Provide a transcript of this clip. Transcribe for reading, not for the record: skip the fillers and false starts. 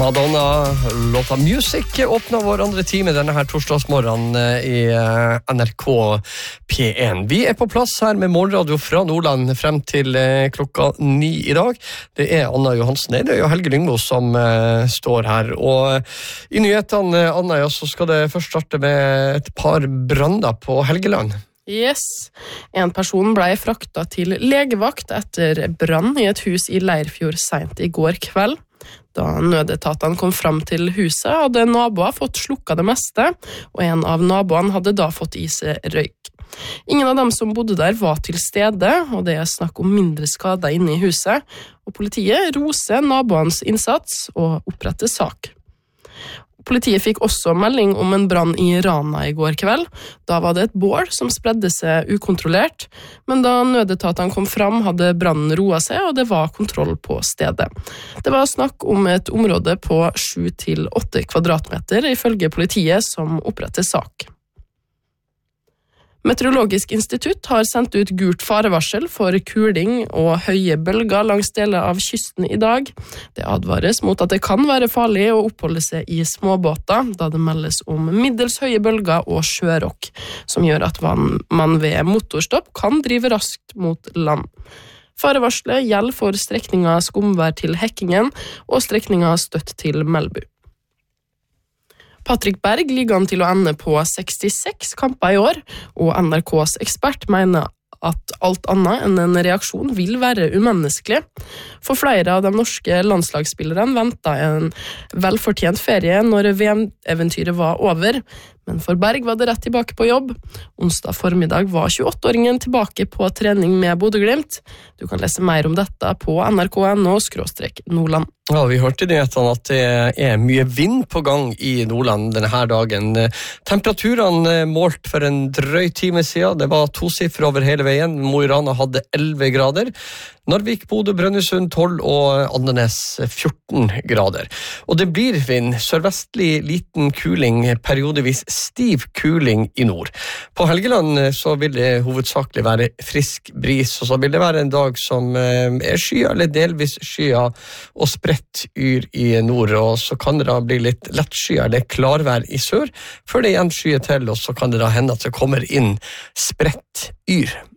Madonna, låta Music åpner vår andre time denne her torsdagsmorgen i NRK P1. Vi på plass her med morgenradio fra Nordland frem til klokka 9 i dag. Det Anna Johansen Eidøy og Helge Lyngmo som står her. Og i nyhetene, Anna, ja, så skal det først starte med et par branner på Helgeland. Yes. En person ble fraktet til legevakt etter brann i et hus i Leirfjord sent i går kveld. Da nødetatene kom fram til huset, hadde naboer fått slukket det meste, og en av naboene hadde da fått i seg røyk. Ingen av dem som bodde der var til stede, og det snakk om mindre skader inne i huset, og politiet roser naboens innsats og oppretter sak. Politiet fikk også melding om en brann i Rana i går kveld. Da var det et bål som spredde seg ukontrollert, men da nødetatene kom fram hadde brannen roet seg, og det var kontroll på stedet. Det var snakk om et område på 7-8 kvadratmeter, ifølge politiet som oppretter sak. Meteorologisk institutt har sendt ut gult farevarsel for kuling og høye bølger langs deler av kysten i dag. Det advares mot at det kan være farlig å oppholde seg i småbåter, da det meldes om middels høye bølger og sjørokk, som gjør at man ved motorstopp kan drive raskt mot land. Farevarselet gjelder for strekningen Skomvær til Hekkingen og strekningen Støtt til Melbu. Patrick Berg ligger an til å ende på 66 kamper i år, og NRKs ekspert mener at alt annet enn en reaksjon vil være umenneskelig. For flere av de norske landslagsspillerne ventet en velfortjent ferie når VM-eventyret var over, men for Berg var det rett tilbake på jobb. Onsdag formiddag var 28-åringen tilbake på trening med Bodø/Glimt. Du kan lese mer om dette på nrk.no/Nordland. Ja, vi hørte i nyhetene at det mye vind på gang i Nordland denne dagen. Temperaturene målt for en drøy time siden, det var tosifre over hele veien. Mo i Rana hadde 11 grader. Narvik, Bodø, Brønnøysund 12 og Andenes 14 grader. Og det blir vind, sørvestlig liten kuling, periodevis stiv kuling i nord. På Helgeland så vil det hovedsakelig være frisk bris, og så vil det være en dag som skya, eller delvis skya, og spredt yr i nord, og så kan det da bli litt lett skya, eller klarvær i sør, før det igjen skyer til, og så kan det da hende at det kommer inn spredt yr.